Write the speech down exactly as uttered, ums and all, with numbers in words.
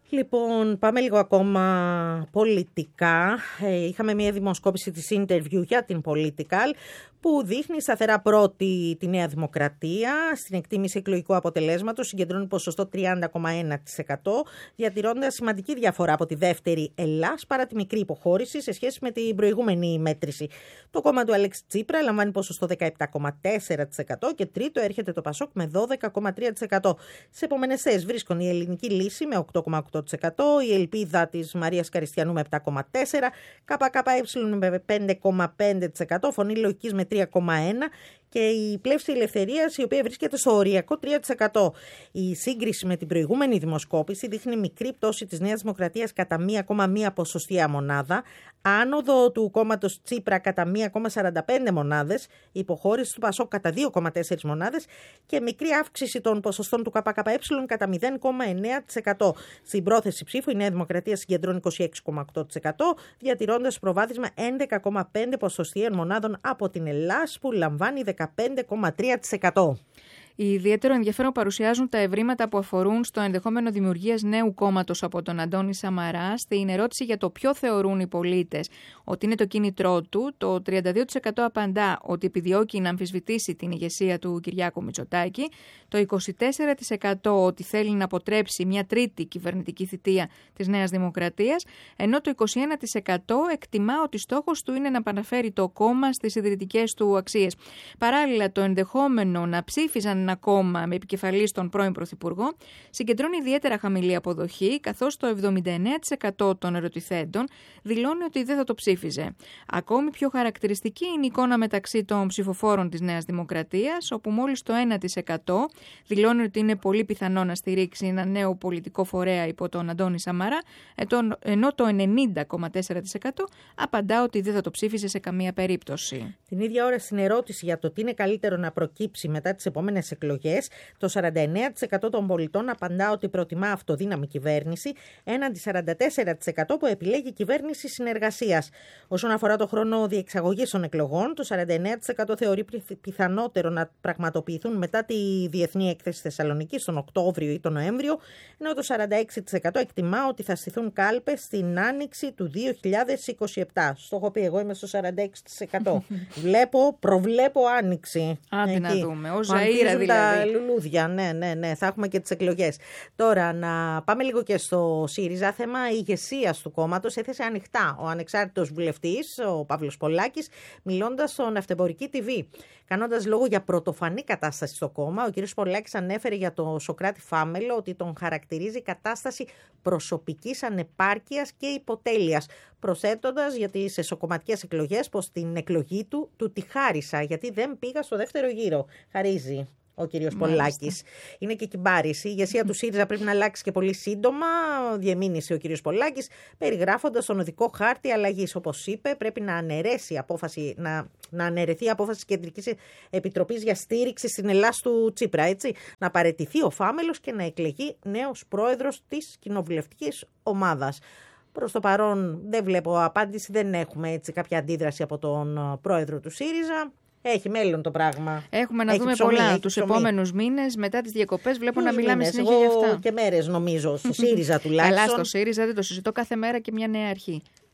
Λοιπόν, πάμε λίγο ακόμα πολιτικά. Ε, είχαμε μια δημοσκόπηση της Interview για την Political που δείχνει σταθερά πρώτη τη Νέα Δημοκρατία. Στην εκτίμηση εκλογικού αποτελέσματος συγκεντρώνει ποσοστό τριάντα κόμμα ένα τοις εκατό, διατηρώντας σημαντική διαφορά από τη δεύτερη Ελλάς παρά τη μικρή υποχώρηση σε σχέση με την προηγούμενη μέτρηση. Το κόμμα του Αλέξη Τσίπρα λαμβάνει ποσοστό δεκαεπτά κόμμα τέσσερα τοις εκατό και τρίτο έρχεται το Πασόκ με δώδεκα κόμμα τρία τοις εκατό. Σε επόμενες θέσεις βρίσκονται η Ελληνική Λύση με οκτώ κόμμα οκτώ τοις εκατό, η Ελπίδα της Μαρίας Καριστιανού με επτά κόμμα τέσσερα τοις εκατό, ΚΚΕ με πέντε κόμμα πέντε τοις εκατό, Φωνή Λογικής με τρία κόμμα ένα τοις εκατό και η Πλεύση Ελευθερίας, η οποία βρίσκεται στο οριακό τρία τοις εκατό. Η σύγκριση με την προηγούμενη δημοσκόπηση δείχνει μικρή πτώση της Νέας Δημοκρατίας κατά μία κόμμα μία ποσοστιαία μονάδα, άνοδο του κόμματος Τσίπρα κατά μία κόμμα σαράντα πέντε μονάδες, υποχώρηση του Πασόκ κατά δύο κόμμα τέσσερα μονάδες και μικρή αύξηση των ποσοστών του ΚΚΕ κατά μηδέν κόμμα εννέα τοις εκατό. Στην πρόθεση ψήφου η Νέα Δημοκρατία συγκεντρώνει είκοσι έξι κόμμα οκτώ τοις εκατό, διατηρώντας προβάδισμα έντεκα κόμμα πέντε ποσοστιαίων μονάδων από την Ελλάς που λαμβάνει δεκαπέντε κόμμα τρία τοις εκατό. Ιδιαίτερο ενδιαφέρον παρουσιάζουν τα ευρήματα που αφορούν στο ενδεχόμενο δημιουργίας νέου κόμματος από τον Αντώνη Σαμαρά. Στην ερώτηση για το ποιο θεωρούν οι πολίτες ότι είναι το κίνητρό του, το τριάντα δύο τοις εκατό απαντά ότι επιδιώκει να αμφισβητήσει την ηγεσία του Κυριάκου Μητσοτάκη, το είκοσι τέσσερα τοις εκατό ότι θέλει να αποτρέψει μια τρίτη κυβερνητική θητεία της Νέας Δημοκρατίας, ενώ το είκοσι ένα τοις εκατό εκτιμά ότι στόχος του είναι να επαναφέρει το κόμμα στις ιδρυτικές του αξίες. Παράλληλα, το ενδεχόμενο να ψήφιζαν ένα κόμμα με επικεφαλής τον πρώην Πρωθυπουργό συγκεντρώνει ιδιαίτερα χαμηλή αποδοχή, καθώς το εβδομήντα εννέα τοις εκατό των ερωτηθέντων δηλώνει ότι δεν θα το ψήφιζε. Ακόμη πιο χαρακτηριστική είναι η εικόνα μεταξύ των ψηφοφόρων της Νέας Δημοκρατίας, όπου μόλις το ένα τοις εκατό δηλώνει ότι είναι πολύ πιθανό να στηρίξει ένα νέο πολιτικό φορέα υπό τον Αντώνη Σαμαρά, ενώ το ενενήντα κόμμα τέσσερα τοις εκατό απαντά ότι δεν θα το ψήφιζε σε καμία περίπτωση. Την ίδια ώρα, στην ερώτηση για το τι είναι καλύτερο να προκύψει μετά τις επόμενες εκλογές, το σαράντα εννέα τοις εκατό των πολιτών απαντά ότι προτιμά αυτοδύναμη κυβέρνηση, έναντι σαράντα τέσσερα τοις εκατό που επιλέγει κυβέρνηση συνεργασίας. Όσον αφορά το χρόνο διεξαγωγής των εκλογών, το σαράντα εννέα τοις εκατό θεωρεί πιθανότερο να πραγματοποιηθούν μετά τη Διεθνή Έκθεση Θεσσαλονίκης τον Οκτώβριο ή τον Νοέμβριο, ενώ το σαράντα έξι τοις εκατό εκτιμά ότι θα στηθούν κάλπες στην άνοιξη του δύο χιλιάδες είκοσι επτά. Στο έχω πει, εγώ είμαι στο σαράντα έξι τοις εκατό. Βλέπω, προβλέπω άνοιξη. Άντε να δούμε. Ως Ζαΐρα δηλαδή. Τα λουλούδια, ναι, ναι, ναι. Θα έχουμε και τις εκλογές. Τώρα, να πάμε λίγο και στο ΣΥΡΙΖΑ. Θέμα ηγεσίας του κόμματος έθεσε ανοιχτά ο ανεξάρτητος βουλευτής, ο Παύλος Πολάκης, μιλώντας στο Ναυτεμπορική τι βι. Κάνοντας λόγο για πρωτοφανή κατάσταση στο κόμμα, ο κ. Πολάκης ανέφερε για το Σωκράτη Φάμελο ότι τον χαρακτηρίζει κατάσταση προσωπικής ανεπάρκειας και υποτέλειας, προσθέτοντας για τις εσωκομματικές εκλογές πως την εκλογή του του τη χάρισα γιατί δεν πήγα στο δεύτερο γύρο. Χαρίζει ο κύριος Πολάκης. Είναι και κυμπάρης. Η ηγεσία του ΣΥΡΙΖΑ πρέπει να αλλάξει και πολύ σύντομα, διεμήνυσε ο κύριος Πολάκης, περιγράφοντας τον οδικό χάρτη αλλαγής. Όπως είπε, πρέπει να αναιρέσει απόφαση, να, να αναιρεθεί η απόφαση της Κεντρικής Επιτροπής για στήριξη στην Ελλάς του Τσίπρα, έτσι. Να παραιτηθεί ο Φάμελος και να εκλεγεί νέος πρόεδρος της κοινοβουλευτικής ομάδας. Προς το παρόν δεν βλέπω απάντηση, δεν έχουμε έτσι κάποια αντίδραση από τον πρόεδρο του ΣΥΡΙΖΑ. Έχει μέλλον το πράγμα. Έχουμε να έχει δούμε ψωμί, πολλά τους επόμενους μήνες μετά τις διακοπές. Βλέπω να μιλάμε μήνες, συνέχεια εγώ για αυτά. Και μέρες νομίζω, στο ΣΥΡΙΖΑ τουλάχιστον. Καλά, στο ΣΥΡΙΖΑ δεν το συζητώ κάθε μέρα και μια νέα αρχή.